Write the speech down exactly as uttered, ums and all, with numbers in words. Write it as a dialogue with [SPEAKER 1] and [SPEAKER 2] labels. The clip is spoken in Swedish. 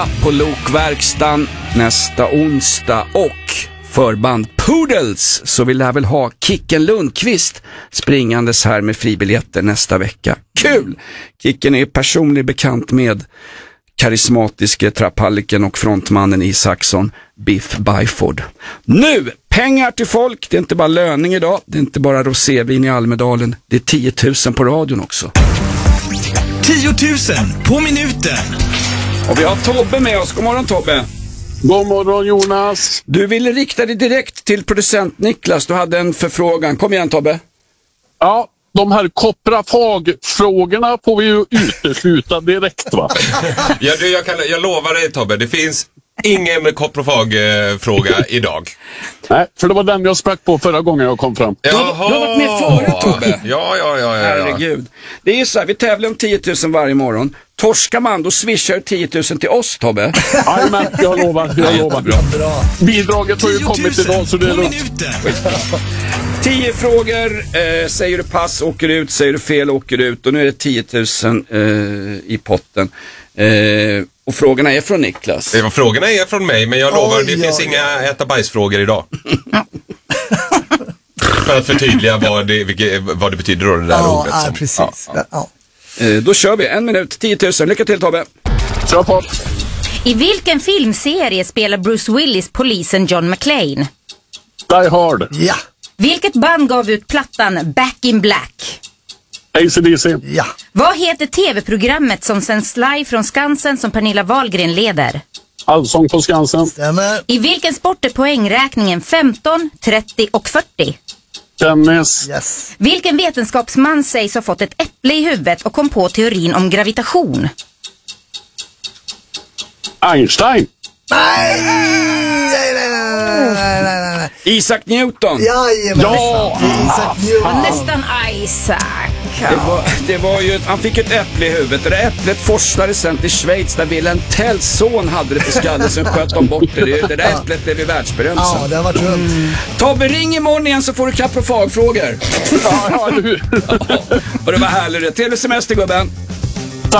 [SPEAKER 1] På Lokverkstan nästa onsdag och förband Poodles, så vi lär väl ha Kicken Lundqvist springandes här med fribiljetter nästa vecka. Kul! Kicken är personlig bekant med karismatiske trapphalliken och frontmannen i Saxon, Biff Byford. Nu, pengar till folk. Det är inte bara löning idag. Det är inte bara rosévin i Almedalen. Det är tio tusen på radion också.
[SPEAKER 2] tio tusen på minuten.
[SPEAKER 1] Och vi har Tobbe med oss. God morgon, Tobbe.
[SPEAKER 3] God morgon, Jonas.
[SPEAKER 1] Du ville rikta dig direkt till producent Niklas. Du hade en förfrågan. Kom igen, Tobbe.
[SPEAKER 3] Ja, de här koprafag-frågorna får vi ju utesluta direkt, va?
[SPEAKER 4] Ja, du, jag, kan, jag lovar dig, Tobbe, det finns ingen koprofag-fråga idag.
[SPEAKER 3] Nej, för det var den jag sprack på förra gången jag kom fram.
[SPEAKER 1] Du, du har varit med förut, Tobbe.
[SPEAKER 4] Ja, ja, ja, ja, ja.
[SPEAKER 1] Herregud. Det är ju så här, vi tävlar om tio tusen varje morgon. Torskar man, då swishar tio tusen till oss, Tobbe.
[SPEAKER 3] Nej, men jag lovar, jag lovar. Bra. Bidraget har ju kommit idag, så det är lugnt.
[SPEAKER 1] Tio frågor, eh, säger du pass, åker ut, säger du fel, åker ut. Och nu är det tio tusen eh, i potten. Eh, och frågorna är från Niklas.
[SPEAKER 4] Det var, frågorna är från mig, men jag lovar,
[SPEAKER 5] Oj,
[SPEAKER 4] det
[SPEAKER 5] oj,
[SPEAKER 4] finns
[SPEAKER 5] oj.
[SPEAKER 4] inga äta bajsfrågor idag. För att förtydliga vad det, vilket, vad det betyder då, det där
[SPEAKER 5] Ja,
[SPEAKER 4] ordet.
[SPEAKER 5] ja,
[SPEAKER 4] Som,
[SPEAKER 5] precis.
[SPEAKER 4] ja,
[SPEAKER 5] Ja.
[SPEAKER 1] Eh, då kör vi, en minut, tio tusen. Lycka till, Tobbe.
[SPEAKER 3] Kör på.
[SPEAKER 6] I vilken filmserie spelar Bruce Willis polisen John McClane?
[SPEAKER 3] Die Hard.
[SPEAKER 5] Ja,
[SPEAKER 6] Vilket band gav ut plattan Back in Black?
[SPEAKER 3] A C D C.
[SPEAKER 5] ja.
[SPEAKER 6] Vad heter tv-programmet som sänds live från Skansen som Pernilla Wahlgren leder?
[SPEAKER 3] Allsång på Skansen.
[SPEAKER 5] Stämmer.
[SPEAKER 6] I vilken sport är poängräkningen femton, trettio och fyrtio?
[SPEAKER 3] Tennis.
[SPEAKER 5] Yes.
[SPEAKER 6] Vilken vetenskapsman sägs ha fått ett äpple i huvudet och kom på teorin om gravitation?
[SPEAKER 3] Einstein.
[SPEAKER 5] Nej, nej, nej, nej, nej, nej, nej.
[SPEAKER 1] Isaac Newton.
[SPEAKER 5] Jajamän.
[SPEAKER 3] Ja.
[SPEAKER 5] Det är Isaac Newton.
[SPEAKER 6] Nästan Isaac.
[SPEAKER 1] Det var, det var ju, han fick ett äpple i huvudet. Och det äpplet forslades sen till Schweiz där Wilhelm Tells son hade det på skallen. Sen sköt de bort det. Det, det där äpplet blev ju världsberömt
[SPEAKER 5] Ja,
[SPEAKER 1] sen.
[SPEAKER 5] det har varit runt.
[SPEAKER 1] Tobbe, ring imorgon igen så får du kaprofagfrågor.
[SPEAKER 3] Ja, ja, eller hur?
[SPEAKER 1] Och det var härligt. Trevlig semester, gubben.